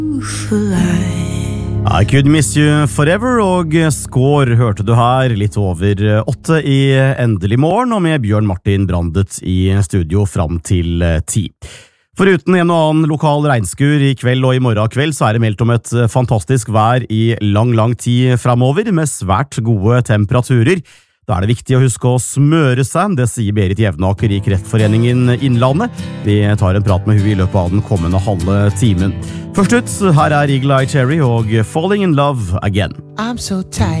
I Could Miss You Forever, og Score hørte du her, litt over 8 i Endelig morgen, og med Bjørn Martin Brandet i studio fram til 10. Foruten en og annen lokal regnskur i kveld og i morgen kveld, så det meldt om et fantastisk vær i lang tid fremover, med svært gode temperaturer. Da det viktig å huske å smøre seg, det sier Berit Jevnaker i Kreftforeningen Innlandet. Vi tar en prat med henne i løpet av den kommende halve timen. Først ut, her Eagle Eye Cherry og Falling in Love Again. I'm so tired.